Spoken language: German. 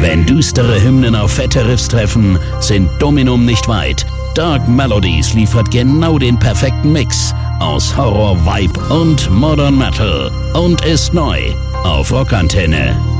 Wenn düstere Hymnen auf fette Riffs treffen, sind Dominum nicht weit. Dark Melodies liefert genau den perfekten Mix aus Horror, Vibe und Modern Metal und ist neu auf Rockantenne.